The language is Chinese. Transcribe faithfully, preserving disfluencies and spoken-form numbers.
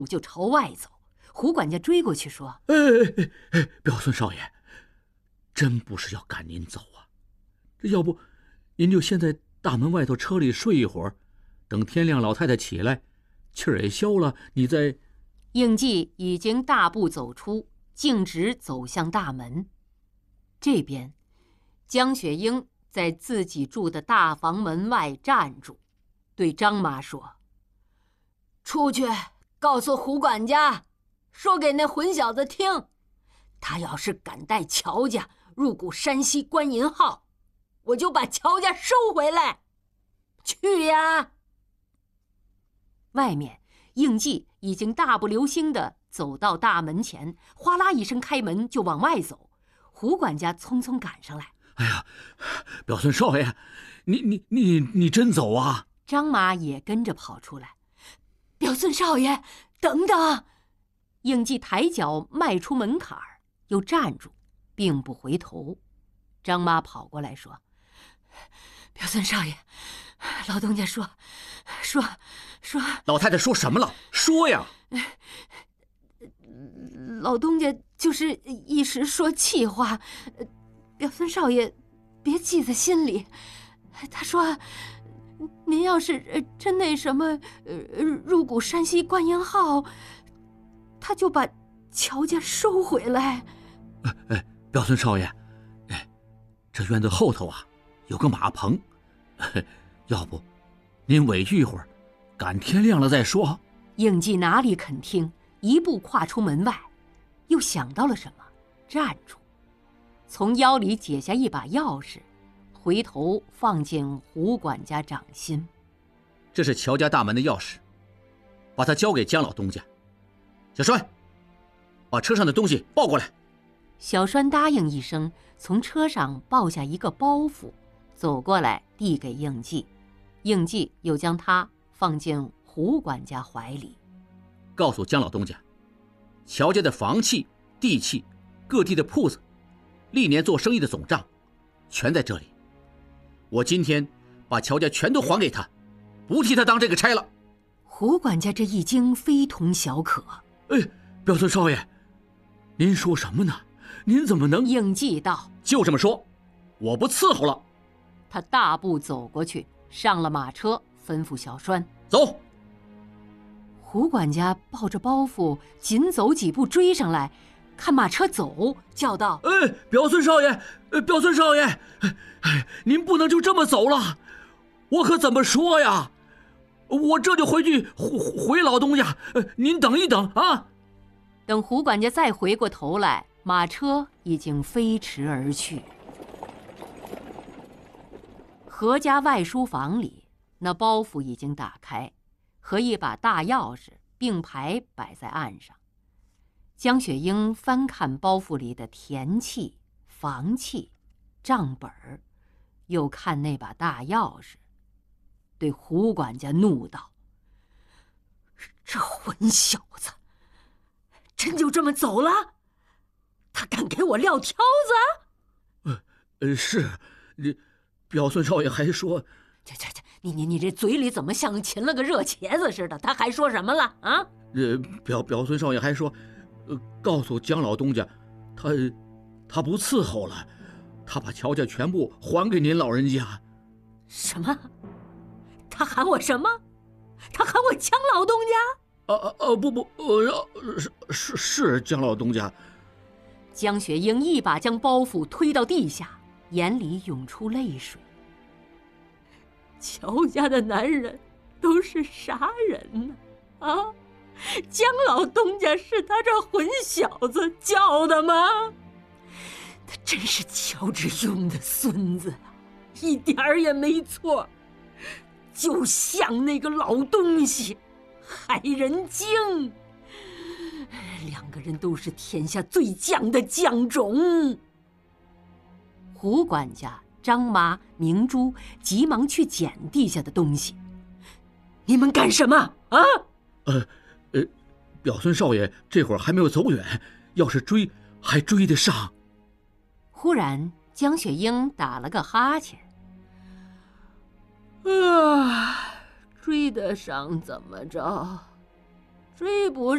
就朝外走。胡管家追过去说：“ 哎哎哎，表孙少爷，真不是要赶您走啊！要不，您就先在大门外头车里睡一会儿，等天亮老太太起来，气儿也消了，你再……” 应季已经大步走出，径直走向大门。这边，江雪英在自己住的大房门外站住，对张妈说：“出去告诉胡管家，说给那混小子听，他要是敢带乔家入股山西官银号，我就把乔家收回来。去呀！”外面，应季已经大步流星地走到大门前，哗啦一声开门就往外走。胡管家匆匆赶上来：“ 哎呀，表孙少爷，你你你你真走啊？” 张妈也跟着跑出来：“表孙少爷，等等！”应季抬脚迈出门槛儿，又站住，并不回头。张妈跑过来说：“表孙少爷，老东家说，说说……” 老太太说什么了？说呀！ 老东家就是一时说气话，表孙少爷别记在心里。他说，您要是真那什么入股山西官银号，他就把乔家收回来。 哎哎，表孙少爷，哎，这院子后头啊有个马棚，要不您委屈一会儿，赶天亮了再说。 应季哪里肯听，一步跨出门外，又想到了什么，站住，从腰里解下一把钥匙，回头放进胡管家掌心。 这是乔家大门的钥匙，把它交给江老东家。小栓，把车上的东西抱过来。 小栓答应一声，从车上抱下一个包袱，走过来递给应季。应季又将它放进胡管家怀里， 告诉江老东家，乔家的房契、地契、各地的铺子，历年做生意的总账，全在这里。我今天把乔家全都还给他，不替他当这个差了。 胡管家这一惊非同小可。 哎，表孙少爷，您说什么呢？您怎么能…… 应季道：“ 就这么说，我不伺候了。” 他大步走过去，上了马车，吩咐小栓走。 胡管家抱着包袱紧走几步追上来，看马车走，叫道：“ 哎，表孙少爷，表孙少爷，哎，您不能就这么走了，我可怎么说呀？我这就回去回回老东家，您等一等啊！” 等胡管家再回过头来，马车已经飞驰而去。何家外书房里，那包袱已经打开，和一把大钥匙并排摆在案上。江雪英翻看包袱里的田契、房契、账本，又看那把大钥匙，对胡管家怒道：“这混小子，真就这么走了？他敢给我撂挑子？”“ 呃呃，是，你表孙少爷还说……”“ 这这这，你你你这嘴里怎么像擒了个热茄子似的？他还说什么了啊？”“ 呃，表表孙少爷还说，呃，告诉江老东家，他他不伺候了，他把乔家全部还给您老人家。”“ 什么？他喊我什么？他喊我江老东家？”“ 啊啊啊！不不，呃，是是是江老东家。” 江雪英一把将包袱推到地下，眼里涌出泪水。乔家的男人都是啥人呢？啊，江老东家是他这混小子叫的吗？他真是乔致庸的孙子啊，一点儿也没错，就像那个老东西海人精。两个人都是天下最犟的犟种。”胡管家、张妈、明珠急忙去捡地下的东西。“你们干什么啊？”“ 呃呃，表孙少爷这会儿还没有走远，要是追还追得上。” 忽然江雪英打了个哈欠。“啊，追得上怎么着？追不